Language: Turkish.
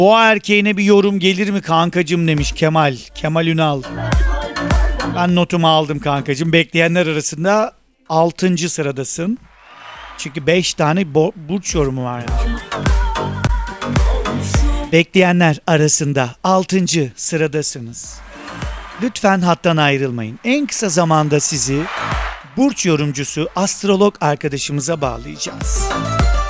Boğa erkeğine bir yorum gelir mi kankacım demiş Kemal. Kemal Ünal. Ben notumu aldım kankacım. Bekleyenler arasında 6. sıradasın. Çünkü 5 tane burç yorumu var. Yani. Bekleyenler arasında 6. sıradasınız. Lütfen hattan ayrılmayın. En kısa zamanda sizi burç yorumcusu astrolog arkadaşımıza bağlayacağız.